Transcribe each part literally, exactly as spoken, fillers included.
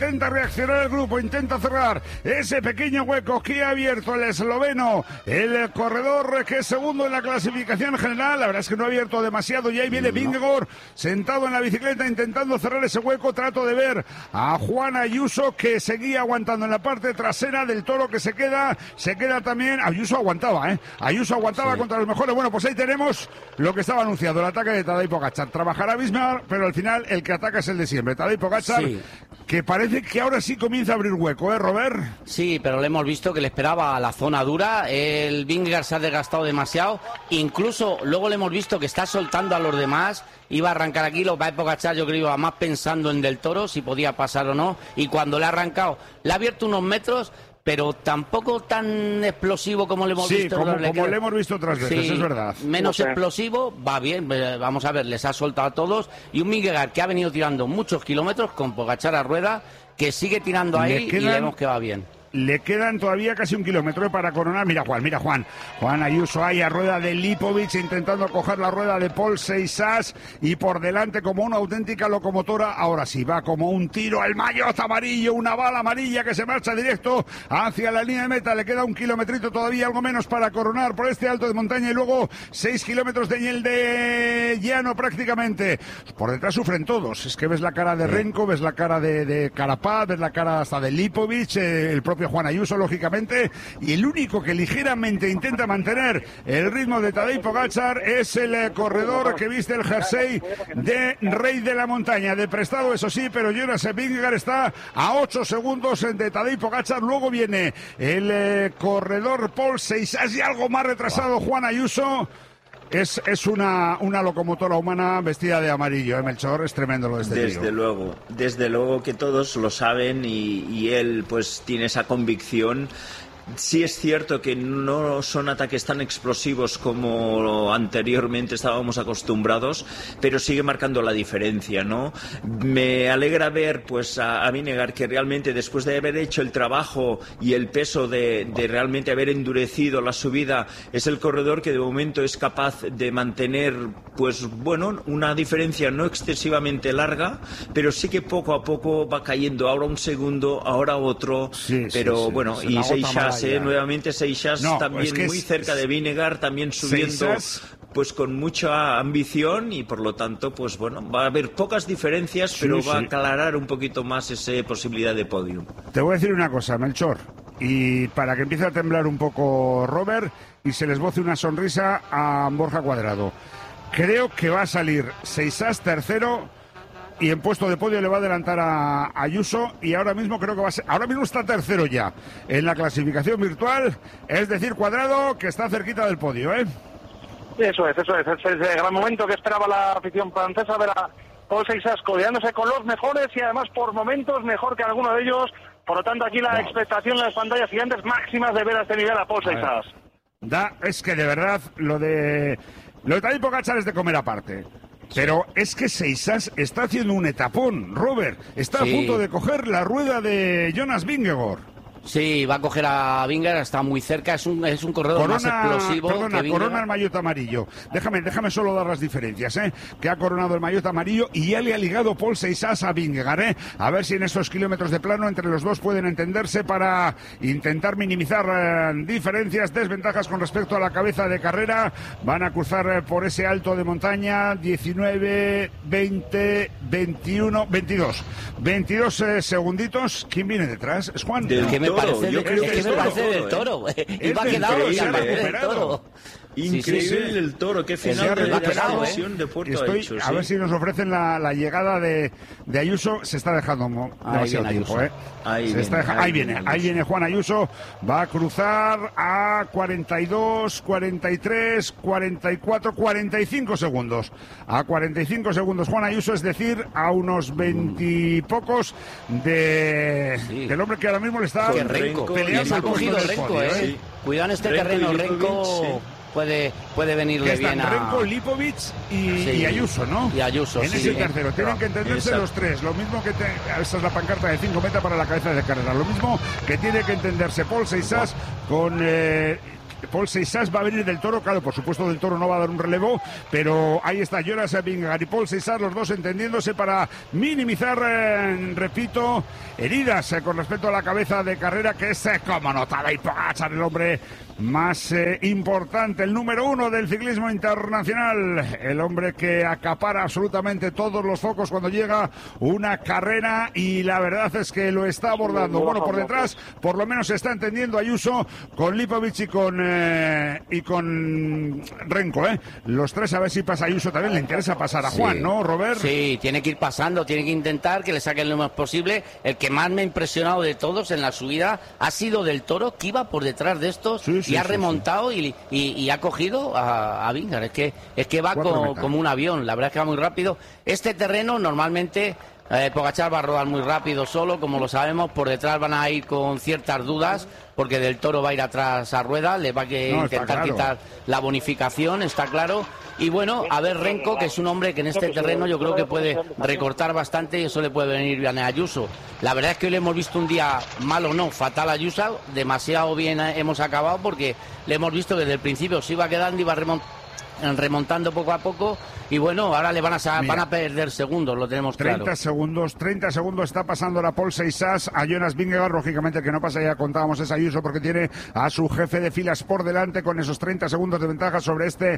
Intenta reaccionar el grupo, intenta cerrar ese pequeño hueco que ha abierto el esloveno, el corredor que es segundo en la clasificación general. La verdad es que no ha abierto demasiado y ahí viene Vingegaard sentado en la bicicleta intentando cerrar ese hueco. Trato de ver a Juan Ayuso que seguía aguantando en la parte trasera del Toro, que se queda, se queda también. Ayuso aguantaba, ¿eh? Ayuso aguantaba sí. contra los mejores. Bueno, pues ahí tenemos lo que estaba anunciado, el ataque de Tadej Pogačar. Trabajará Bismarck, pero al final el que ataca es el de siempre, Tadej Pogačar, sí. que parece que ahora sí comienza a abrir hueco, ¿eh, Robert? Sí, pero le hemos visto que le esperaba a la zona dura. El Vingegaard se ha desgastado demasiado. Incluso luego le hemos visto que está soltando a los demás. Iba a arrancar aquí, lo va a Pogačar, yo creo que iba más pensando en Del Toro, si podía pasar o no. Y cuando le ha arrancado, le ha abierto unos metros, pero tampoco tan explosivo como le hemos sí, visto. Sí, como, como le hemos visto otras veces, sí, es verdad. Menos no sé. explosivo, va bien, vamos a ver, les ha soltado a todos. Y un Vingegaard que ha venido tirando muchos kilómetros con Pogačar a rueda, que sigue tirando ahí quedan... y vemos que va bien. Le quedan todavía casi un kilómetro para coronar. Mira Juan, mira Juan. Juan Ayuso ahí a rueda de Lipovic intentando coger la rueda de Paul Seixas y por delante como una auténtica locomotora. Ahora sí, va como un tiro al maillot amarillo, una bala amarilla que se marcha directo hacia la línea de meta. Le queda un kilometrito todavía, algo menos para coronar por este alto de montaña y luego seis kilómetros de hiel de llano prácticamente. Por detrás sufren todos. Es que ves la cara de Renko, ves la cara de, de Carapaz, ves la cara hasta de Lipovic, eh, el propio Juan Ayuso, lógicamente, y el único que ligeramente intenta mantener el ritmo de Tadej Pogačar es el eh, corredor que viste el jersey de Rey de la Montaña, de prestado, eso sí, pero Jonas Vingegaard está a ocho segundos de Tadej Pogačar. Luego viene el eh, corredor Paul Seixas y algo más retrasado Juan Ayuso. Es, es una, una locomotora humana vestida de amarillo, ¿eh, Melchor? Es tremendo lo de este Desde tío. luego, desde luego que todos lo saben y, y él pues tiene esa convicción. Sí es cierto que no son ataques tan explosivos como anteriormente estábamos acostumbrados, pero sigue marcando la diferencia, ¿no? Me alegra ver pues a, a Vingegaard que realmente después de haber hecho el trabajo y el peso de, de realmente haber endurecido la subida, es el corredor que de momento es capaz de mantener pues bueno, una diferencia no excesivamente larga, pero sí que poco a poco va cayendo, ahora un segundo, ahora otro, sí, pero sí, sí. bueno, y Seixas Eh, nuevamente Seixas no, también es que muy es, cerca de Vingegaard, también subiendo Seixas... pues con mucha ambición y por lo tanto pues bueno, va a haber pocas diferencias, sí, pero va sí. a aclarar un poquito más esa posibilidad de podio. Te voy a decir una cosa, Melchor, y para que empiece a temblar un poco Robert y se les boce una sonrisa a Borja Cuadrado, creo que va a salir Seixas tercero y en puesto de podio le va a adelantar a Ayuso y ahora mismo creo que va a ser, ahora mismo está tercero ya en la clasificación virtual, es decir, Cuadrado, que está cerquita del podio, ¿eh? Eso es, eso es, es el gran momento que esperaba la afición francesa, ver a Paul Seixas codeándose con los mejores y además por momentos mejor que alguno de ellos, por lo tanto aquí la no. expectación en las pantallas gigantes máximas de ver a este nivel a Paul Seixas. Da, es que de verdad lo de lo de Tadej Pogačar es de comer aparte. Pero es que Seixas está haciendo un etapón, Robert. Está sí. a punto de coger la rueda de Jonas Vingegaard. Sí, va a coger a Vingegaard, está muy cerca, es un, es un corredor corona, más explosivo. Perdona, que corona el maillot amarillo. Déjame, déjame solo dar las diferencias, ¿eh? Que ha coronado el maillot amarillo y ya le ha ligado Paul Seixas a Vingegaard, ¿eh? A ver si en esos kilómetros de plano entre los dos pueden entenderse para intentar minimizar eh, diferencias, desventajas con respecto a la cabeza de carrera. Van a cruzar eh, por ese alto de montaña, diecinueve, veinte, veintiuno, veintidós. veintidós eh, segunditos. ¿Quién viene detrás? ¿Es Juan? Del ¿Qué me parece? Yo creo que es que me parece del Toro. Y va quedado del Toro. Increíble sí, sí, sí. el Toro, qué final de la extensión ¿eh? de Puerto Estoy, ha hecho. A sí. ver si nos ofrecen la, la llegada de, de Ayuso. Se está dejando demasiado tiempo, ¿eh? Ahí, Se viene, está deja... ahí, ahí viene, ahí viene Juan Ayuso. Va a cruzar a cuarenta y dos, cuarenta y tres, cuarenta y cuatro, cuarenta y cinco segundos. A cuarenta y cinco segundos Juan Ayuso, es decir, a unos veintipocos de sí. del hombre que ahora mismo le está Renko, peleando. Ha cogido Renko, podio, ¿eh? Sí. Cuidado en este Renko terreno, Renko. Sí. Puede, puede venirle bien a... Renko, Lipovic y, sí. y Ayuso, ¿no? Y Ayuso, en sí. ese tercero. Tienen que entenderse Exacto. los tres. Lo mismo que... Te... Esa es la pancarta de cinco metros para la cabeza de carrera. Lo mismo que tiene que entenderse Paul Seixas con... Eh... Paul Seixas va a venir del Toro, claro, por supuesto del Toro no va a dar un relevo, pero ahí está Jonas Vingegaard y Paul Seixas, los dos entendiéndose para minimizar, eh, repito, heridas eh, con respecto a la cabeza de carrera, que es, eh, como no, Tadej Pogačar, el hombre más eh, importante, el número uno del ciclismo internacional, el hombre que acapara absolutamente todos los focos cuando llega una carrera, y la verdad es que lo está abordando. Bueno, por detrás, por lo menos se está entendiendo Ayuso con Lipovic y con eh, y con Renko, ¿eh? Los tres, a ver si pasa Ayuso también. Le interesa pasar a Juan, sí. ¿No, Robert? Sí, tiene que ir pasando, tiene que intentar que le saquen lo más posible. El que más me ha impresionado de todos en la subida ha sido del Toro, que iba por detrás de estos, sí, sí, y ha sí, remontado sí. Y, y, y ha cogido a, a Vingegaard. Es que, es que va co, como un avión, la verdad es que va muy rápido. Este terreno normalmente... Eh, Pogačar va a rodar muy rápido solo, como lo sabemos. Por detrás van a ir con ciertas dudas, porque del Toro va a ir atrás a rueda, le va a que no, intentar claro. quitar la bonificación, está claro. Y bueno, a ver Renko, que es un hombre que en este terreno yo creo que puede recortar bastante, y eso le puede venir bien a Ayuso. La verdad es que hoy le hemos visto un día malo, no, fatal a Ayuso, demasiado bien hemos acabado, porque le hemos visto que desde el principio se iba quedando, iba remontando remontando poco a poco, y bueno, ahora le van a van a perder segundos, lo tenemos claro. treinta segundos, treinta segundos está pasando la Paul Seixas a Jonas Vingegaard. Lógicamente que no pasa, ya contábamos, es Ayuso, porque tiene a su jefe de filas por delante con esos treinta segundos de ventaja sobre este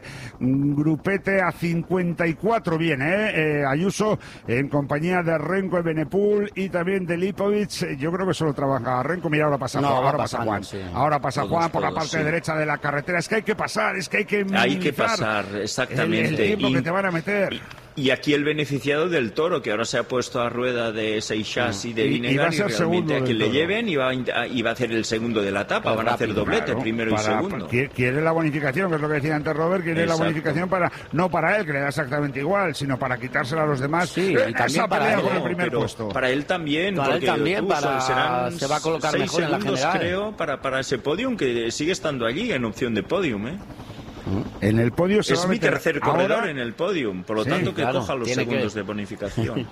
grupete a cincuenta y cuatro. Viene ¿eh? Eh, Ayuso en compañía de Renko, Evenepoel y también de Lipovic. Yo creo que solo trabaja Renko. Mira, ahora pasa, no, Juan, ahora pasa Juan. Sí. Ahora pasa todos, Juan por todos, la parte sí. derecha de la carretera. Es que hay que pasar, es que hay que hay que pasar. Exactamente. El, el tiempo y, que te van a meter. Y, y aquí el beneficiado del Toro, que ahora se ha puesto a rueda de Seixas y de Vingegaard, y, y, y realmente a quien le lleven y va, a, y va a hacer el segundo de la etapa, pues van a hacer doblete, claro, primero para, y segundo. Para, quiere la bonificación, que es lo que decía antes Robert, quiere Exacto. la bonificación para, no para él, que le da exactamente igual, sino para quitársela a los demás. Sí, y también para él, con el primer pero puesto. Para él también, para porque él también, tú, para, serán se va a colocar seis mejor segundos, en la general. creo, para, para ese podium, que sigue estando allí en opción de podium, ¿eh? En el podio se es va a mi meter tercer corredor ahora... en el podium, por lo sí, tanto que claro, coja los segundos que... de bonificación.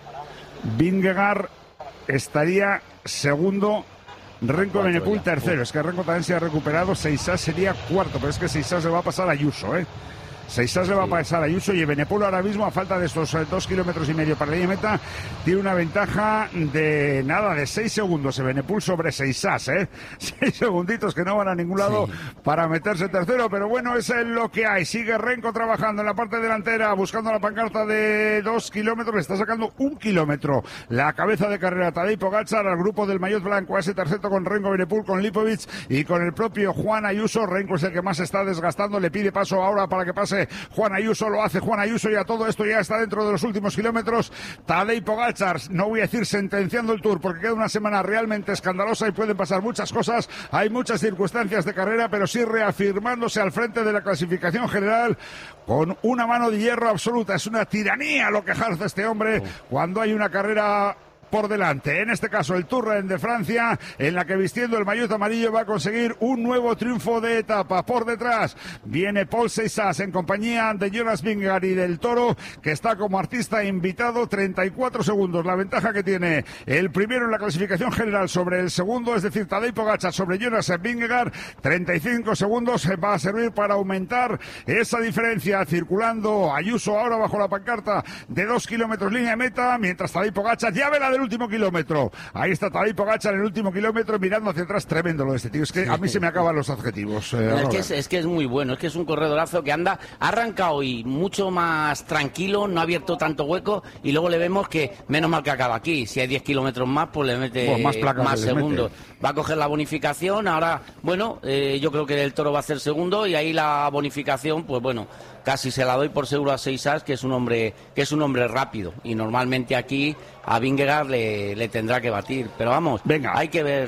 Vingegaard estaría segundo, Renko Evenepoel tercero. Es que Renko también se ha recuperado, Seixas sería cuarto, pero es que Seixas se va a pasar a Ayuso, ¿eh? Seixas le va a pasar a Ayuso, y Evenepoel ahora mismo, a falta de estos eh, dos kilómetros y medio para la línea meta, tiene una ventaja de nada, de seis segundos Evenepoel sobre Seixas, ¿eh? Seis segunditos que no van a ningún lado sí. para meterse tercero, pero bueno, es lo que hay. Sigue Renko trabajando en la parte delantera, buscando la pancarta de dos kilómetros, le está sacando un kilómetro la cabeza de carrera Tadej Pogačar al grupo del maillot blanco, a ese tercero con Renko, Evenepoel, con Lipovic y con el propio Juan Ayuso. Renko es el que más está desgastando, le pide paso ahora para que pase Juan Ayuso, lo hace Juan Ayuso, y a todo esto ya está dentro de los últimos kilómetros Tadej Pogačar, no voy a decir sentenciando el Tour, porque queda una semana realmente escandalosa y pueden pasar muchas cosas, hay muchas circunstancias de carrera, pero sí reafirmándose al frente de la clasificación general con una mano de hierro absoluta. Es una tiranía lo que ejerce este hombre cuando hay una carrera por delante, en este caso el Tour de Francia, en la que vistiendo el maillot amarillo va a conseguir un nuevo triunfo de etapa. Por detrás viene Paul Seixas en compañía de Jonas Vingegaard y del Toro, que está como artista invitado, treinta y cuatro segundos la ventaja que tiene el primero en la clasificación general sobre el segundo, es decir, Tadej Pogačar sobre Jonas Vingegaard. Treinta y cinco segundos va a servir para aumentar esa diferencia, circulando Ayuso ahora bajo la pancarta de dos kilómetros línea de meta, mientras Tadej Pogačar ya ve la del último kilómetro. Ahí está Tadej Pogačar en el último kilómetro mirando hacia atrás. Tremendo lo de este tío. Es que a mí se me acaban los adjetivos. Eh, es, que es, es que es muy bueno. Es que es un corredorazo que anda, ha arrancado y mucho más tranquilo, no ha abierto tanto hueco, y luego le vemos que menos mal que acaba aquí. Si hay diez kilómetros más, pues le mete pues más, placas más segundos. Mete. Va a coger la bonificación. Ahora, bueno, eh, yo creo que el Toro va a hacer segundo, y ahí la bonificación, pues bueno, casi se la doy por seguro a Seixas, que es un hombre que es un hombre rápido, y normalmente aquí a Vingegaard le, le tendrá que batir, pero vamos, venga, hay que ver.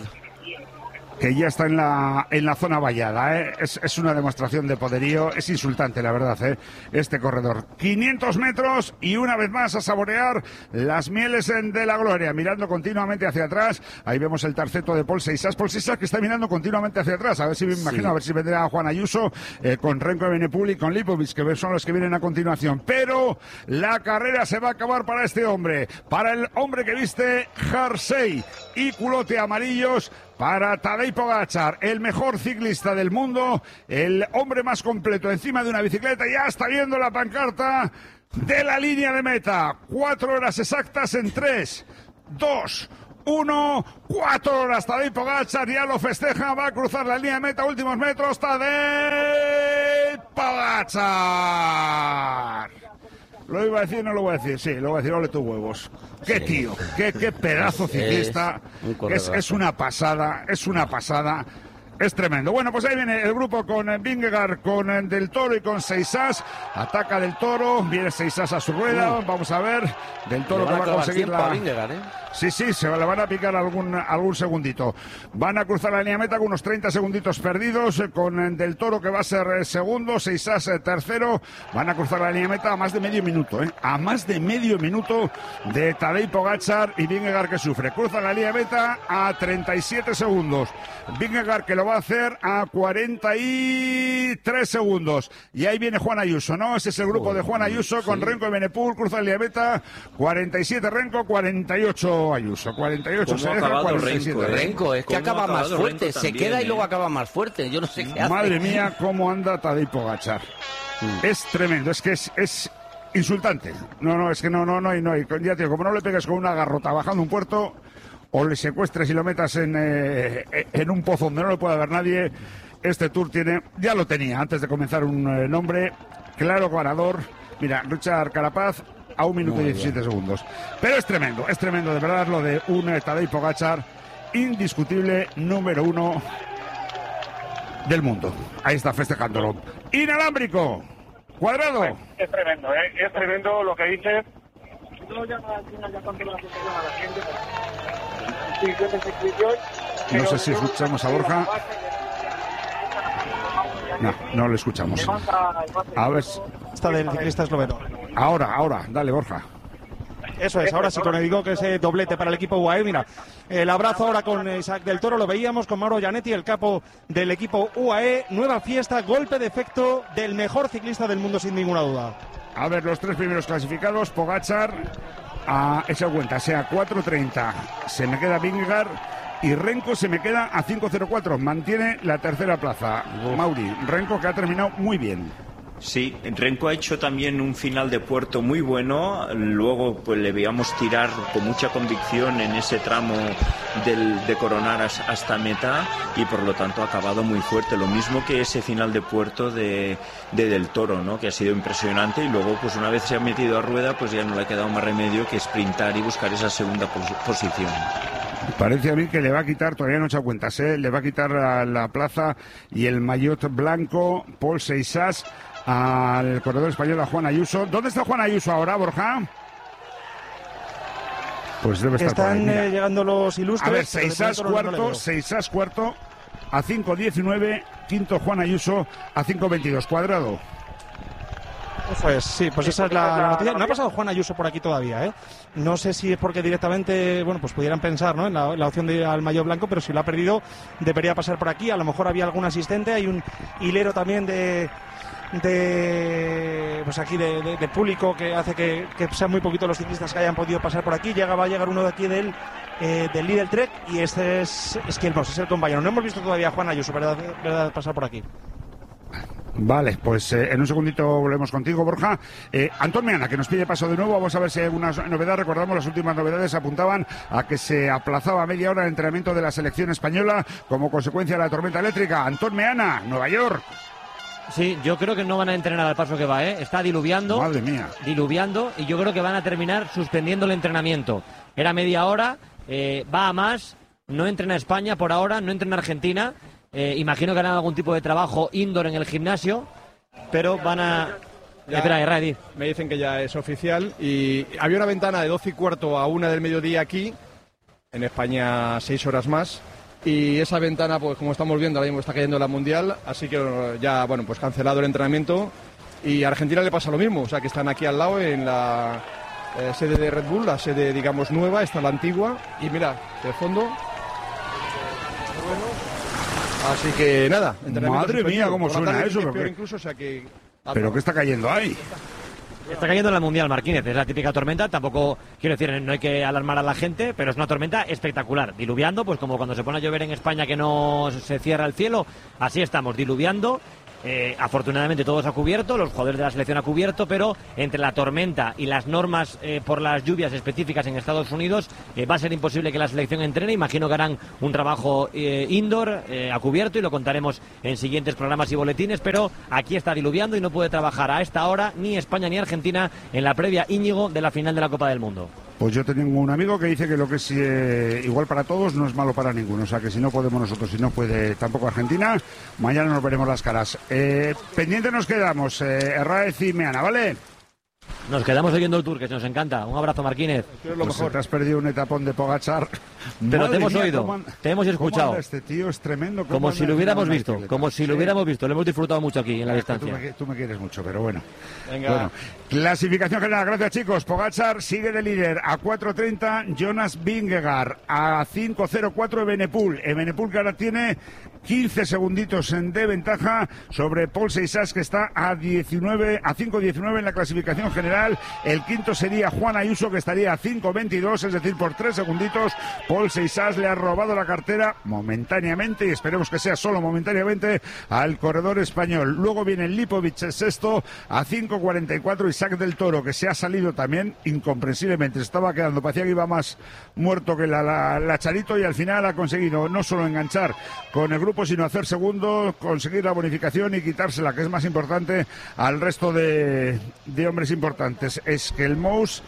Que ya está en la en la zona vallada, ¿eh? es, es una demostración de poderío, es insultante la verdad, ¿eh? Este corredor. quinientos metros y una vez más a saborear las mieles de la gloria, mirando continuamente hacia atrás. Ahí vemos el terceto de Paul Seixas, Paul Seixas que está mirando continuamente hacia atrás, a ver si me imagino, sí. a ver si vendrá Juan Ayuso eh, con Renko Evenepoel y con Lipovic, que son los que vienen a continuación. Pero la carrera se va a acabar para este hombre, para el hombre que viste jersey y culote amarillos, para Tadej Pogačar, el mejor ciclista del mundo, el hombre más completo encima de una bicicleta. Ya está viendo la pancarta de la línea de meta. Cuatro horas exactas en tres, dos, uno, cuatro horas. Tadej Pogačar ya lo festeja, va a cruzar la línea de meta, últimos metros. Tadej Pogačar. Lo iba a decir, no lo voy a decir, sí, lo voy a decir, ole tus huevos. Qué tío, qué, qué pedazo ciclista, es, es una pasada, es una pasada. Es tremendo. Bueno, pues ahí viene el grupo con Vingegaard, con Del Toro y con Seisas. Ataca Del Toro, viene Seisas a su rueda. Vamos a ver. Del Toro que va a conseguir la... Vingegaard, ¿eh? Sí, sí, se le van a picar algún, algún segundito. Van a cruzar la línea meta con unos treinta segunditos perdidos, con Del Toro que va a ser segundo, Seisas tercero. Van a cruzar la línea meta a más de medio minuto, ¿eh? A más de medio minuto de Tadej Pogačar y Vingegaard que sufre. Cruza la línea meta a treinta y siete segundos. Vingegaard que lo va a hacer a cuarenta y tres segundos. Y ahí viene Juan Ayuso, ¿no? Ese es el grupo de Juan Ayuso con Renko y Benepul. Cruza la línea meta, cuarenta y siete Renko, cuarenta y ocho Ayuso, cuarenta y ocho se deja, cuarenta y siete. Renko, eh? Renko, es que acaba más fuerte, se queda también, y luego acaba más fuerte, yo no sé qué hace. Madre mía, cómo anda Tadej Pogačar. Mm. Es tremendo, es que es, es insultante. No, no, es que no, no, no hay, no hay. Ya tío, como no le pegues con una garrota bajando un puerto, o le secuestres y lo metas en, eh, en un pozo donde no lo pueda ver nadie, este Tour tiene, ya lo tenía antes de comenzar, un eh, nombre claro ganador. Mira, Richard Carapaz a un minuto y diecisiete segundos. Pero es tremendo, es tremendo de verdad lo de un Tadej Pogačar, indiscutible número uno del mundo. Ahí está festejándolo. Inalámbrico, Cuadrado. Bueno, es tremendo, ¿eh? Es tremendo lo que dices. No sé si escuchamos a Borja. No, no le escuchamos. A ver. Está del ciclista esloveno. Ahora, ahora, dale, Borja. Eso es, ahora sí, con el digo que ese doblete para el equipo U A E. Mira, el abrazo ahora con Isaac Del Toro, lo veíamos con Mauro Gianetti, el capo del equipo U A E. Nueva fiesta, golpe de efecto del mejor ciclista del mundo, sin ninguna duda. A ver, los tres primeros clasificados, Pogačar, a esa cuenta, sea cuatro treinta. Se me queda Vingegaard y Renko se me queda a cinco cero cuatro. Mantiene la tercera plaza. Mauri, Renko que ha terminado muy bien. Sí, Renko ha hecho también un final de puerto muy bueno, luego pues le veíamos tirar con mucha convicción en ese tramo del, de Coronar hasta meta y por lo tanto ha acabado muy fuerte, lo mismo que ese final de puerto de, de Del Toro, ¿no? Que ha sido impresionante y luego pues una vez se ha metido a rueda pues ya no le ha quedado más remedio que sprintar y buscar esa segunda pos posición. Parece a mí que le va a quitar, todavía no he hecho cuentas, ¿eh? Le va a quitar la, la plaza y el maillot blanco Pol Seisas al corredor español, a Juan Ayuso. ¿Dónde está Juan Ayuso ahora, Borja? Pues debe estar Están por ahí, eh, llegando los ilustres. A ver, Seisas cuarto, Seisas cuarto a cinco diecinueve, quinto Juan Ayuso a cinco veintidós. Cuadrado. Pues sí, pues esa es la, la noticia. No ha pasado Juan Ayuso por aquí todavía, ¿eh? No sé si es porque directamente, bueno, pues pudieran pensar, ¿no? En la, la opción de ir al maillot blanco, pero si lo ha perdido, debería pasar por aquí. A lo mejor había algún asistente, hay un hilero también de... de pues aquí de, de, de público que hace que, que sean muy poquitos los ciclistas que hayan podido pasar por aquí. Llega, va a llegar uno de aquí del, eh, del Lidl Trek y este es, es quien es el compañero. No hemos visto todavía a Juan Ayuso, ¿verdad? ¿verdad? Pasar por aquí. Vale, pues eh, en un segundito volvemos contigo, Borja. Eh, Antón Meana, que nos pide paso de nuevo. Vamos a ver si hay alguna novedad. Recordamos, las últimas novedades apuntaban a que se aplazaba media hora el entrenamiento de la selección española como consecuencia de la tormenta eléctrica. Antón Meana, Nueva York. Sí, yo creo que no van a entrenar al paso que va, ¿eh? Está diluviando. Madre mía. Diluviando y yo creo que van a terminar suspendiendo el entrenamiento. Era media hora, eh, va a más, no entrena España por ahora, no entrena Argentina. Eh, imagino que harán algún tipo de trabajo indoor en el gimnasio, pero van a... Ya, Espera, Radi. me dicen que ya es oficial y había una ventana de doce y cuarto a una del mediodía aquí, en España seis horas más, y esa ventana, pues como estamos viendo, ahora mismo está cayendo la Mundial, así que ya, bueno, pues cancelado el entrenamiento y a Argentina le pasa lo mismo, o sea que están aquí al lado en la eh, sede de Red Bull, la sede, digamos, nueva, está la antigua, y mira, de fondo... Así que nada. Madre mía, cómo suena eso. Peor incluso, o sea que... ¿Pero qué está cayendo ahí? Está cayendo en la Mundial, Marquínez, es la típica tormenta, tampoco, quiero decir, no hay que alarmar a la gente, pero es una tormenta espectacular, diluviando, pues como cuando se pone a llover en España que no se cierra el cielo, así estamos, diluviando. Eh, afortunadamente todo se ha cubierto, los jugadores de la selección ha cubierto, pero entre la tormenta y las normas eh, por las lluvias específicas en Estados Unidos eh, va a ser imposible que la selección entrene. Imagino que harán un trabajo eh, indoor eh, a cubierto y lo contaremos en siguientes programas y boletines, pero aquí está diluviando y no puede trabajar a esta hora ni España ni Argentina en la previa, Íñigo, de la final de la Copa del Mundo. Pues yo tengo un amigo que dice que lo que es eh, igual para todos no es malo para ninguno. O sea, que si no podemos nosotros, si no puede tampoco Argentina, mañana nos veremos las caras. Eh, pendiente nos quedamos, eh, Herráez y Meana, ¿vale? Nos quedamos oyendo el Tour, que nos encanta. Un abrazo, Marquínez. Pues lo mejor. Te has perdido un etapón de Pogačar. Pero Madre te hemos mía, oído, cómo, te hemos escuchado. Este tío es tremendo. Como si lo hubiéramos visto, como si lo hubiéramos visto. Lo hemos disfrutado mucho aquí en la distancia. Tú me, tú me quieres mucho, pero bueno. Venga. Bueno, clasificación general, gracias chicos. Pogačar sigue de líder a cuatro treinta, Jonas Vingegaard a cinco cero cuatro Evenepoel. Evenepoel que ahora tiene quince segunditos de ventaja sobre Paul Seixas, que está a diecinueve, a cinco diecinueve en la clasificación general. El quinto sería Juan Ayuso, que estaría a cinco veintidós, es decir, por tres segunditos. Paul Seixas le ha robado la cartera momentáneamente, y esperemos que sea solo momentáneamente, al corredor español. Luego viene Lipovic el sexto a cinco cuarenta y cuatro, Isaac del Toro, que se ha salido también incomprensiblemente, se estaba quedando, parecía que iba más muerto que la, la, la Charito, y al final ha conseguido no solo enganchar con el grupo, sino hacer segundo, conseguir la bonificación y quitársela, que es más importante, al resto de, de hombres importantes. Es que el Mous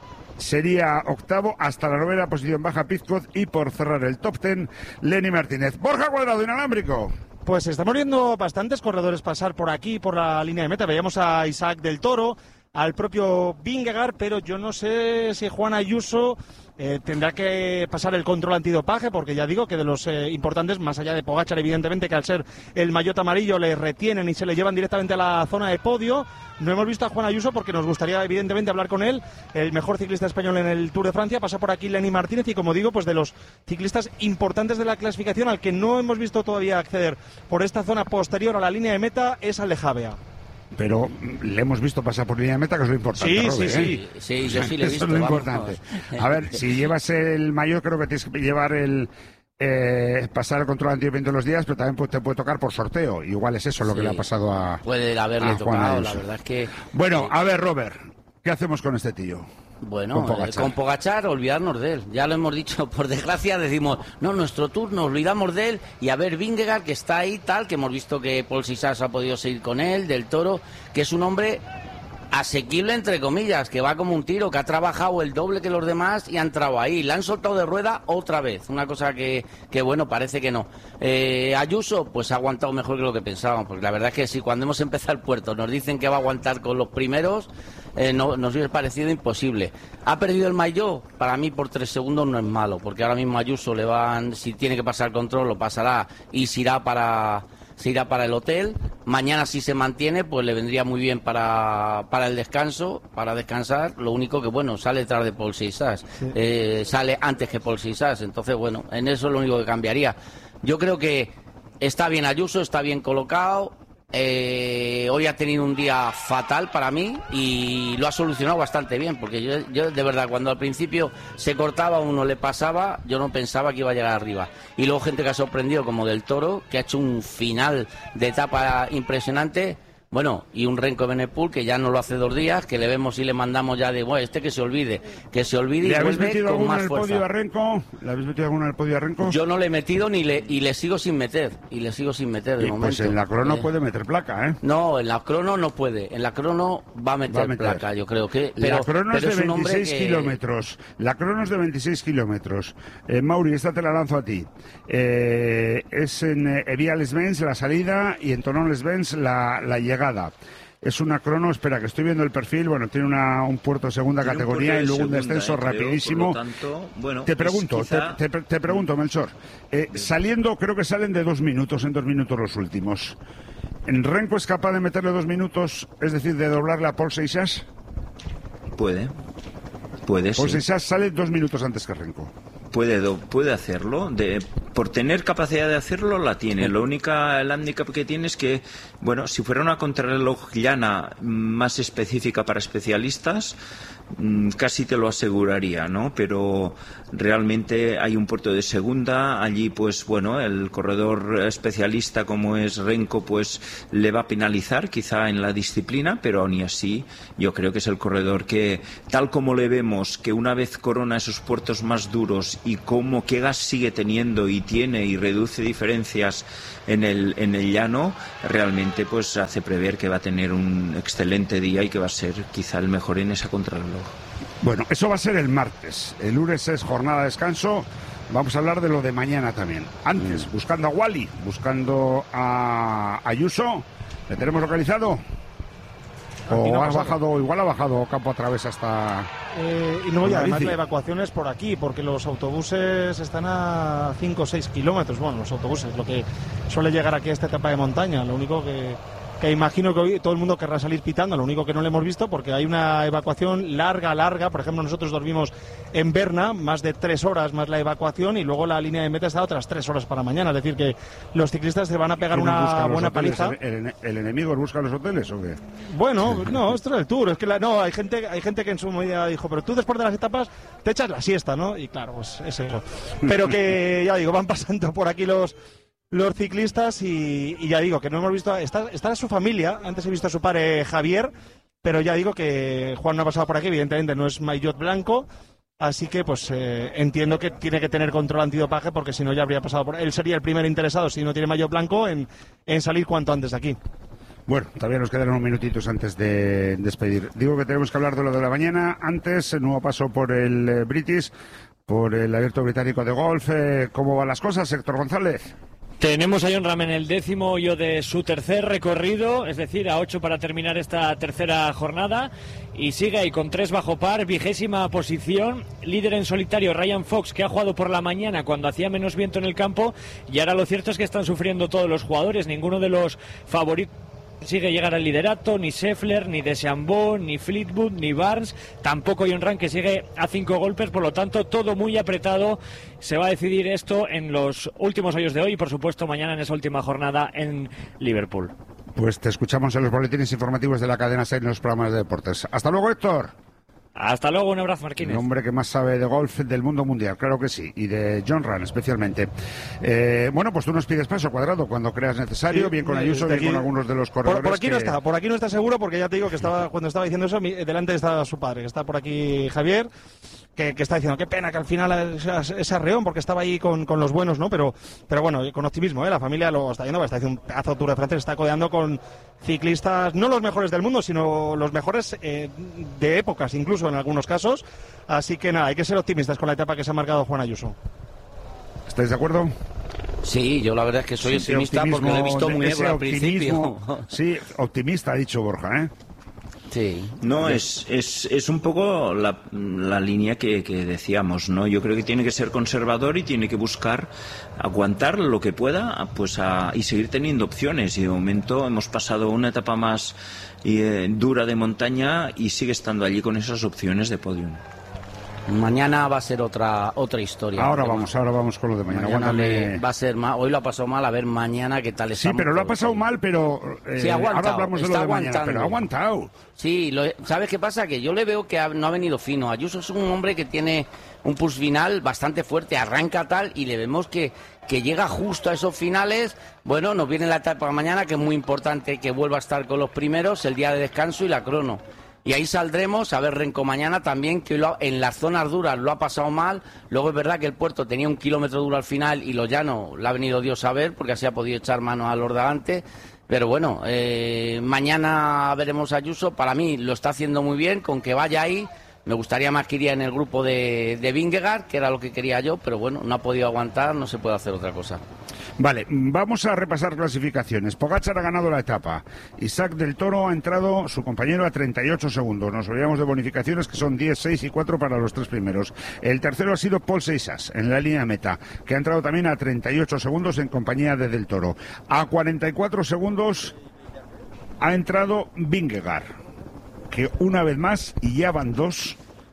sería octavo, hasta la novena posición baja Pizcoz, y por cerrar el top ten, Lenny Martínez. Borja Cuadrado, inalámbrico. Pues estamos viendo bastantes corredores pasar por aquí, por la línea de meta. Veíamos a Isaac del Toro, al propio Vingegaard, pero yo no sé si Juan Ayuso eh, tendrá que pasar el control antidopaje, porque ya digo que de los eh, importantes, más allá de Pogačar, evidentemente, que al ser el maillot amarillo le retienen y se le llevan directamente a la zona de podio. No hemos visto a Juan Ayuso porque nos gustaría evidentemente hablar con él, el mejor ciclista español en el Tour de Francia. Pasa por aquí Lenny Martínez y, como digo, pues de los ciclistas importantes de la clasificación, al que no hemos visto todavía acceder por esta zona posterior a la línea de meta, es al de Javea. Pero le hemos visto pasar por línea de meta, que es lo importante. Sí, Robert, sí, ¿eh? sí, sí, yo sí le he visto. Eso es lo vamos. importante. A ver, si llevas el mayor, creo que tienes que llevar el eh, pasar el control antidopaje todos los días, pero también te puede tocar por sorteo. Igual es eso lo Sí, que le ha pasado a puede haberle a Juan tocado, Ayuso. la verdad es que... Bueno, eh, a ver, Robert, ¿qué hacemos con este tío? Bueno, Con con Pogačar. Pogačar. Eh, con Pogačar, olvidarnos de él. Ya lo hemos dicho, por desgracia, decimos, no, nuestro Tour, nos olvidamos de él. Y a ver, Vingegaard, que está ahí, tal, que hemos visto que Paul Seixas ha podido seguir con él, del Toro, que es un hombre asequible, entre comillas, que va como un tiro, que ha trabajado el doble que los demás y ha entrado ahí. Le han soltado de rueda otra vez, una cosa que, que bueno, parece que no. Eh, Ayuso, pues ha aguantado mejor que lo que pensábamos, porque la verdad es que si cuando hemos empezado el puerto nos dicen que va a aguantar con los primeros, eh, no, nos hubiera parecido imposible. Ha perdido el maillot, para mí por tres segundos no es malo, porque ahora mismo Ayuso le van, si tiene que pasar el control, lo pasará y se irá para... se irá para el hotel. Mañana, si se mantiene, pues le vendría muy bien para, para el descanso, para descansar. Lo único que, bueno, sale detrás de Paul Seixas, sí. eh, sale antes que Paul Seixas, entonces, bueno, en eso es lo único que cambiaría. Yo creo que está bien Ayuso, está bien colocado. Eh, hoy ha tenido un día fatal para mí y lo ha solucionado bastante bien, porque yo, yo de verdad, cuando al principio se cortaba, uno le pasaba, yo no pensaba que iba a llegar arriba. Y luego gente que ha sorprendido, como del Toro, que ha hecho un final de etapa impresionante. Bueno, y un Renko Evenepoel que ya no lo hace dos días, que le vemos y le mandamos ya de, bueno, este que se olvide, que se olvide y vuelve con más fuerza. ¿Le habéis metido alguno en el podio a Renko? ¿Le habéis metido alguno en el podio a Renko? Yo no le he metido ni le y le sigo sin meter, y le sigo sin meter de y momento. Pues en la crono eh, puede meter placa, ¿eh? No, en la crono no puede, en la crono va a meter, va a meter. placa, yo creo que... Pero, la crono pero es de es veintiséis que... kilómetros, la crono es de veintiséis kilómetros. Eh, Mauri, esta te la lanzo a ti. Eh, es en eh, Evian-les-Bains la salida y en Thonon-les-Bains la, la llegada. Es una crono, espera, que estoy viendo el perfil, bueno, tiene una, un puerto de segunda tiene categoría y luego segunda, un descenso eh, creo, rapidísimo. Tanto, bueno, te pregunto, pues quizá... te, te, te pregunto, Melchor, eh, saliendo, creo que salen de dos minutos, en dos minutos los últimos. ¿En Renko es capaz de meterle dos minutos, es decir, de doblarle a Paul Seixas? Puede, puede, Paul sí. Seixas sale dos minutos antes que Renko. Puede, puede hacerlo, de, por tener capacidad de hacerlo, la tiene. Lo único, el hándicap que tiene es que, bueno, si fuera una contrarreloj llana más específica para especialistas, casi te lo aseguraría, ¿no? Pero realmente hay un puerto de segunda, allí pues bueno, el corredor especialista como es Renko pues le va a penalizar quizá en la disciplina, pero aún y así yo creo que es el corredor que, tal como le vemos, que una vez corona esos puertos más duros y como qué gas sigue teniendo y tiene y reduce diferencias en el, en el llano, realmente pues hace prever que va a tener un excelente día y que va a ser quizá el mejor en esa contrarreloj. Bueno, eso va a ser el martes. El lunes es jornada de descanso. Vamos a hablar de lo de mañana también. Antes, mm. buscando a Wally, buscando a Ayuso. ¿Le tenemos localizado? ¿O no has bajado, igual ha bajado campo a través hasta...? Eh, y no, y además la evacuación es por aquí, porque los autobuses están a cinco o seis kilómetros. Bueno, los autobuses, lo que suele llegar aquí a esta etapa de montaña. Lo único que... que imagino que hoy todo el mundo querrá salir pitando, lo único que no le hemos visto porque hay una evacuación larga, larga. Por ejemplo, nosotros dormimos en Berna, más de tres horas más la evacuación, y luego la línea de meta está otras tres horas para mañana. Es decir, que los ciclistas se van a pegar una buena paliza. ¿El, el, el enemigo busca los hoteles o qué? Bueno, no, esto es el Tour. Es que la, no, hay gente, hay gente que en su medida dijo, pero tú después de las etapas te echas la siesta, ¿no? Y claro, pues es eso. Pero que, ya digo, van pasando por aquí los... los ciclistas y, y ya digo que no hemos visto, está, está su familia, antes he visto a su padre Javier, pero ya digo que Juan no ha pasado por aquí, evidentemente no es maillot blanco, así que pues eh, entiendo que tiene que tener control antidopaje porque si no ya habría pasado por él, sería el primer interesado si no tiene maillot blanco en, en salir cuanto antes de aquí. Bueno, todavía nos quedan unos minutitos antes de despedir. Digo que tenemos que hablar de lo de la mañana. Antes, nuevo paso por el eh, British, por el Abierto Británico de Golf. Eh, ¿Cómo van las cosas, Héctor González? Tenemos a Jon Rahm en el décimo hoyo de su tercer recorrido, es decir, a ocho para terminar esta tercera jornada, y sigue ahí con tres bajo par, vigésima posición, líder en solitario Ryan Fox, que ha jugado por la mañana cuando hacía menos viento en el campo, y ahora lo cierto es que están sufriendo todos los jugadores, ninguno de los favoritos consigue llegar al liderato, ni Scheffler, ni DeChambeau, ni Fleetwood, ni Barnes, tampoco Jon Rahm, que sigue a cinco golpes, por lo tanto todo muy apretado. Se va a decidir esto en los últimos hoyos de hoy y por supuesto mañana en esa última jornada en Liverpool. Pues te escuchamos en los boletines informativos de la cadena SER en los programas de deportes. Hasta luego, Héctor. Hasta luego, un abrazo, Marquínez. El hombre que más sabe de golf del mundo mundial, claro que sí, y de Jon Rahm especialmente. Eh, bueno, pues tú nos pides paso, Cuadrado, cuando creas necesario, sí, bien con Ayuso, bien con algunos de los corredores. Por, por aquí que... no está, por aquí no está seguro, porque ya te digo que estaba cuando estaba diciendo eso, mi, delante está su padre, que está por aquí Javier, que, que está diciendo, qué pena que al final ese arreón, porque estaba ahí con, con los buenos, ¿no? Pero, pero bueno, con optimismo, ¿eh? La familia lo está yendo, está haciendo un pedazo de Tour de Francia, está codeando con ciclistas, no los mejores del mundo, sino los mejores eh, de épocas, incluso en algunos casos. Así que nada, hay que ser optimistas con la etapa que se ha marcado Juan Ayuso. ¿Estáis de acuerdo? Sí, yo la verdad es que soy sí, optimista porque lo he visto muy bien al principio. Sí, optimista ha dicho Borja, ¿eh? Sí. No, es, es, es un poco la, la línea que, que decíamos, ¿no? Yo creo que tiene que ser conservador y tiene que buscar aguantar lo que pueda pues a, y seguir teniendo opciones. Y de momento hemos pasado una etapa más eh, dura de montaña y sigue estando allí con esas opciones de podium. Mañana va a ser otra otra historia. Ahora vamos, ahora vamos con lo de mañana. mañana le, va a ser mal. Hoy lo ha pasado mal, a ver mañana qué tal está. Sí, pero lo ha pasado mal, pero eh, sí, ahora hablamos de lo de mañana, pero ha aguantado. Sí, lo, ¿sabes qué pasa? Que yo le veo que ha, no ha venido fino. Ayuso es un hombre que tiene un push final bastante fuerte, arranca tal y le vemos que, que llega justo a esos finales. Bueno, nos viene la etapa de mañana que es muy importante que vuelva a estar con los primeros, el día de descanso y la crono. Y ahí saldremos a ver Renko mañana también, que lo, en las zonas duras lo ha pasado mal. Luego es verdad que el puerto tenía un kilómetro duro al final y lo llano lo ha venido Dios a ver, porque así ha podido echar mano a los de adelante. Pero bueno, eh, mañana veremos a Ayuso. Para mí lo está haciendo muy bien, con que vaya ahí. Me gustaría más que iría en el grupo de, de Vingegaard, que era lo que quería yo, pero bueno, no ha podido aguantar, no se puede hacer otra cosa. Vale, vamos a repasar clasificaciones. Pogačar ha ganado la etapa. Isaac del Toro ha entrado, su compañero, a treinta y ocho segundos. Nos olvidamos de bonificaciones, que son diez, seis y cuatro para los tres primeros. El tercero ha sido Paul Seixas, en la línea meta, que ha entrado también a treinta y ocho segundos en compañía de del Toro. A cuarenta y cuatro segundos ha entrado Vingegaard, que una vez más, y ya van dos,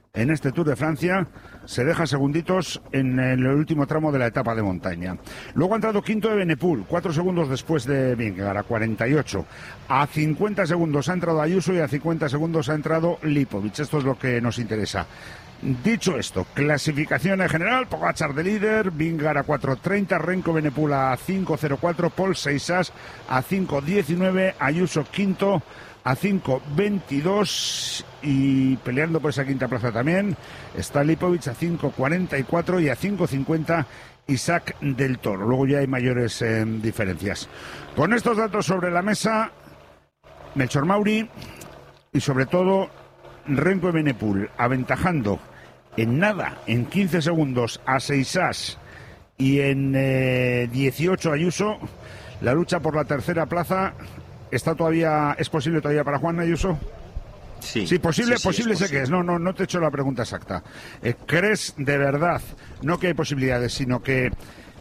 en este Tour de Francia, se deja segunditos en el último tramo de la etapa de montaña. Luego ha entrado quinto de Benepul, cuatro segundos después de Vingegaard, a cuarenta y ocho. A cincuenta segundos ha entrado Ayuso y a cincuenta segundos ha entrado Lipovic. Esto es lo que nos interesa. Dicho esto, clasificación en general: Pogačar de líder, Vingegaard a cuatro treinta, Renko Benepul a cinco cero cuatro, Paul Seixas a cinco diecinueve, Ayuso quinto a cinco veintidós, y peleando por esa quinta plaza también está Lipovic a cinco cuarenta y cuatro y a cinco cincuenta Isaac del Toro. Luego ya hay mayores eh, diferencias. Con estos datos sobre la mesa, Melchor Mauri y sobre todo Renko Benepul aventajando en nada, en quince segundos a Seixas y en eh, dieciocho Ayuso. La lucha por la tercera plaza está todavía, ¿es posible todavía para Juan Ayuso? Sí, sí, posible, sí, sí, posible es sé posible. que es. No, no, no te he hecho la pregunta exacta. Eh, ¿Crees de verdad, no que hay posibilidades, sino que,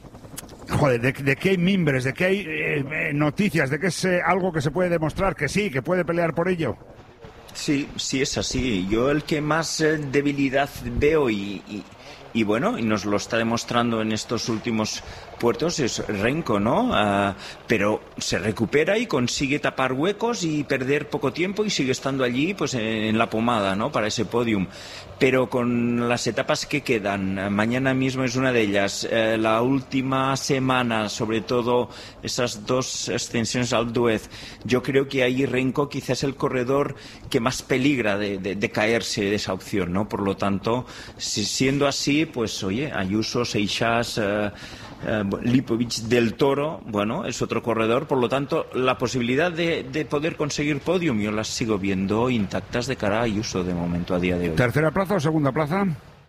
joder, de, de que hay mimbres, de que hay eh, eh, noticias, de que es eh, algo que se puede demostrar, que sí, que puede pelear por ello? Sí, sí es así. Yo el que más eh, debilidad veo y, y, y bueno, y nos lo está demostrando en estos últimos puertos es Renko, ¿no? Uh, pero se recupera y consigue tapar huecos y perder poco tiempo y sigue estando allí, pues en, en la pomada, ¿no? Para ese podium. Pero con las etapas que quedan, mañana mismo es una de ellas, eh, la última semana, sobre todo esas dos ascensiones al Duez, yo creo que ahí Renko quizás es el corredor que más peligra de, de, de caerse de esa opción, ¿no? Por lo tanto, si, siendo así, pues oye, Ayuso, Seixas, eh, eh, Lipovic, del Toro, bueno, es otro corredor, por lo tanto, la posibilidad de, de poder conseguir podium yo las sigo viendo intactas de cara a Ayuso de momento a día de hoy. ¿Tercera plaza o segunda plaza?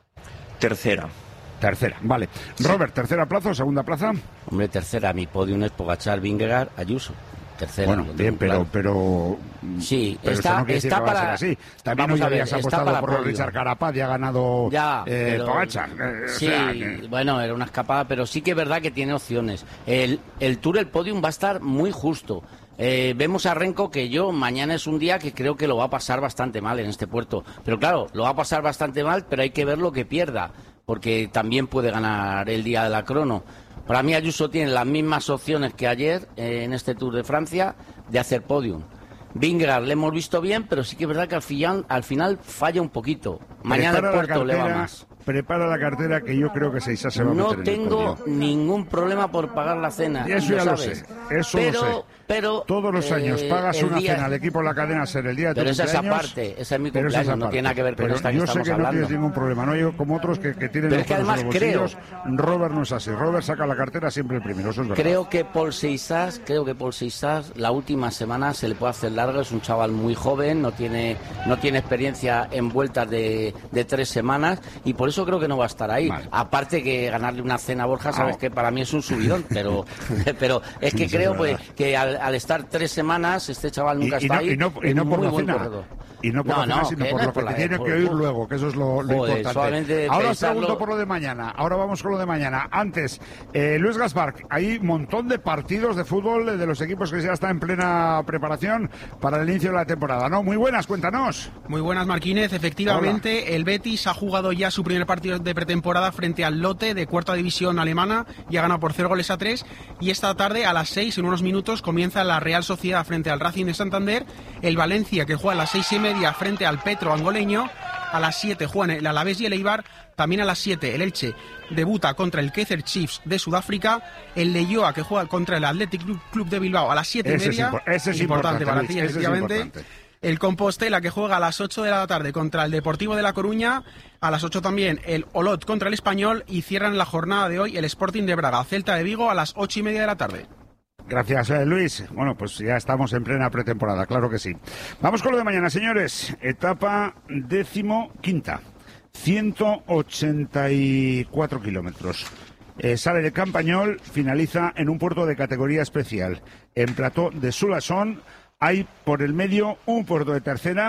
Tercera. Tercera, vale. Robert, ¿tercera plaza o segunda plaza? Hombre, tercera, mi podium es Pogačar, Vingegaard, Ayuso. Tercera. Bueno, bien, pero, claro. pero sí, pero está, esto no quiere decir está que va para a ser así. También vamos hoy a ver, habías está apostado por podio. Richard Carapaz y ha ganado ya, eh, pero, Pogačar. Eh, sí, o sea, que... bueno, era una escapada, pero sí que es verdad que tiene opciones. El, el Tour, el podium va a estar muy justo. Eh, vemos a Renko que yo mañana es un día que creo que lo va a pasar bastante mal en este puerto. Pero claro, lo va a pasar bastante mal, pero hay que ver lo que pierda, porque también puede ganar el día de la crono. Para mí Ayuso tiene las mismas opciones que ayer eh, en este Tour de Francia de hacer podium. Vingegaard le hemos visto bien, pero sí que es verdad que al final, al final falla un poquito. Mañana el puerto le va más. Prepara la cartera, que yo creo que Seixas se va a meter No en el tengo podio. ningún problema por pagar la cena. Y eso y ya lo lo sabes. sé, eso pero, lo sé. Pero, Todos los años eh, pagas el una día- cena al equipo de la cadena ser el día de tu Pero esa es cumpleaños. aparte, esa es mi pero esa cumpleaños, no tiene nada que ver con Pero esta que yo estamos sé que no hablando. tienes ningún problema, no yo como otros que, que tienen Pero los es que pelos en además los creo- bolsillos. Robert no es así. Robert saca la cartera siempre el primero, eso es verdad. Creo que Paul Seixas, creo que Paul Seixas la última semana se le puede hacer larga, es un chaval muy joven, no tiene no tiene experiencia en vueltas de, de tres semanas y por eso creo que no va a estar ahí. Vale. Aparte que ganarle una cena a Borja, sabes Ah. que para mí es un subidón, pero pero es que Eso es creo pues verdad. que al, al estar tres semanas este chaval nunca Y- y está no- ahí. y no- y es no por muy la buen cena. corredor. Y no por No, la cena, no, sino que por no lo es por que la- tiene por- que oír por- luego, que eso es lo, lo Joder, importante. solamente Ahora os pensarlo- pregunto por lo de mañana. Ahora vamos con lo de mañana. Antes, eh, Luis Gaspar, hay un montón de partidos de fútbol de los equipos que ya están en plena preparación para el inicio de la temporada, ¿no? Muy buenas, cuéntanos. Muy buenas, Marquínez. Efectivamente, el Betis ha jugado ya su primer partido de pretemporada frente al Lotte de cuarta división alemana y ha ganado por cero goles a tres. Y esta tarde, a las seis, en unos minutos, comienza la Real Sociedad frente al Racing de Santander. El Valencia, que juega a las seis y media frente al Petro angoleño. A las siete juegan el Alavés y el Eibar. También a las siete el Elche debuta contra el Kaizer Chiefs de Sudáfrica. El Leioa, que juega contra el Athletic Club de Bilbao a las siete y Ese es media. impo- ese es importante importante, para Luis, ti, ese es efectivamente. importante. El Compostela, que juega a las ocho de la tarde contra el Deportivo de La Coruña. A las ocho también el Olot contra el Español. Y cierran la jornada de hoy el Sporting de Braga, Celta de Vigo, a las ocho y media de la tarde. Gracias, eh, Luis. Bueno, pues ya estamos en plena pretemporada, claro que sí. Vamos con lo de mañana, señores. Etapa décimo quinta. ciento ochenta y cuatro kilómetros. Eh, sale de Campañol, finaliza en un puerto de categoría especial. En Plató de Soulassón hay por el medio un puerto de tercera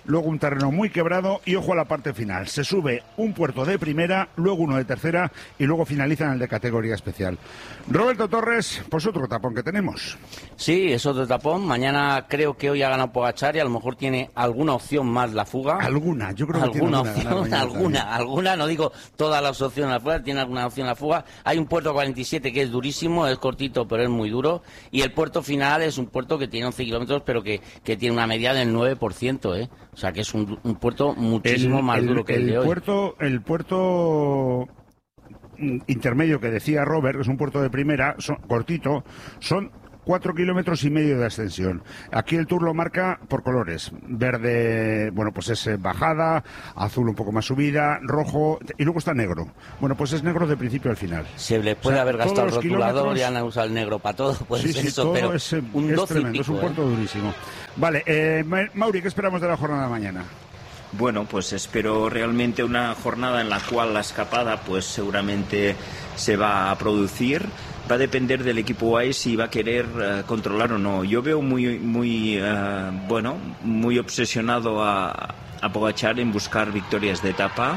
luego un terreno muy quebrado y ojo a la parte final. Se sube un puerto de primera, luego uno de tercera y luego finaliza en el de categoría especial. Roberto Torres, pues otro tapón que tenemos. Sí, es otro tapón. Mañana creo que hoy ha ganado Pogačar y a lo mejor tiene alguna opción más la fuga. Alguna, yo creo que alguna tiene opción, alguna, alguna, alguna, no digo todas las opciones a la fuga, tiene alguna opción a la fuga. Hay un puerto cuarenta y siete que es durísimo, es cortito pero es muy duro, y el puerto final es un puerto que tiene once kilómetros pero que, que tiene una media del nueve por ciento, ¿eh? O sea que es un, un puerto muchísimo el, más el, duro que el, el de hoy. Puerto, el puerto intermedio que decía Robert, que es un puerto de primera, son, cortito, son cuatro kilómetros y medio de ascensión. Aquí el Tour lo marca por colores. Verde, bueno, pues es bajada, azul un poco más subida, rojo, y luego está negro. Bueno, pues es negro de principio al final. Se le puede o sea, haber gastado el rotulador kilómetros... y han usado el negro para todo, pues sí, es sí, eso, todo pero es, un es doce tremendo, y pico, es un puerto ¿eh? durísimo. Vale, eh, Mauri, ¿qué esperamos de la jornada de mañana? Bueno, pues espero realmente una jornada en la cual la escapada pues seguramente se va a producir. Va a depender del equipo A E si va a querer uh, controlar o no. Yo veo muy, muy uh, bueno, muy obsesionado a, a Pogačar en buscar victorias de etapa.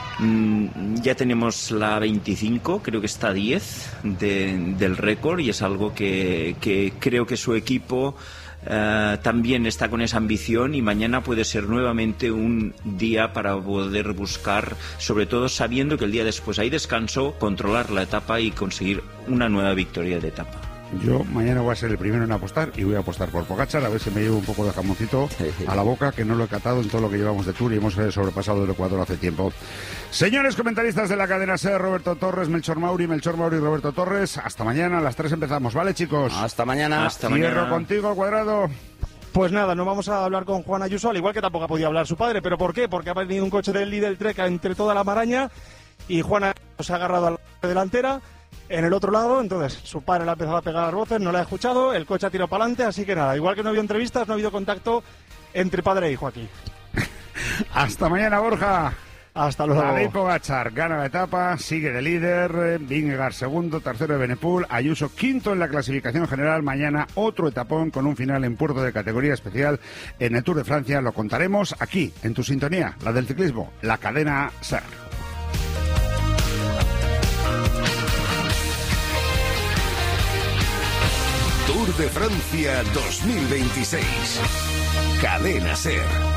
Mm, ya tenemos la veinticinco, creo que está a diez de, del récord, y es algo que, que creo que su equipo Uh, también está con esa ambición, y mañana puede ser nuevamente un día para poder buscar, sobre todo sabiendo que el día después hay descanso, controlar la etapa y conseguir una nueva victoria de etapa. Yo mañana voy a ser el primero en apostar y voy a apostar por Pogačar, a ver si me llevo un poco de jamoncito a la boca, que no lo he catado en todo lo que llevamos de Tour y hemos sobrepasado el Ecuador hace tiempo. Señores comentaristas de la cadena SER, Roberto Torres, Melchor Mauri, Melchor Mauri, Roberto Torres, hasta mañana, a las tres empezamos, ¿vale, chicos? Hasta mañana. Hasta Cierro mañana. contigo, Cuadrado. Pues nada, no vamos a hablar con Juan Ayuso, al igual que tampoco ha podido hablar su padre. ¿Pero por qué? Porque ha venido un coche del Lidl Trek entre toda la maraña y Juan Ayuso se ha agarrado a la delantera. En el otro lado, entonces, su padre le ha empezado a pegar las voces, no la ha escuchado, el coche ha tirado para adelante, así que nada, igual que no ha habido entrevistas, no ha habido contacto entre padre e hijo aquí. Hasta mañana, Borja. Hasta luego. Tadej Pogačar gana la etapa, sigue de líder, Vingegaard segundo, tercero de Benepul, Ayuso quinto en la clasificación general. Mañana otro etapón con un final en puerto de categoría especial en el Tour de Francia. Lo contaremos aquí, en tu sintonía, la del ciclismo, la cadena SER. Tour de Francia dos mil veintiséis. Cadena SER.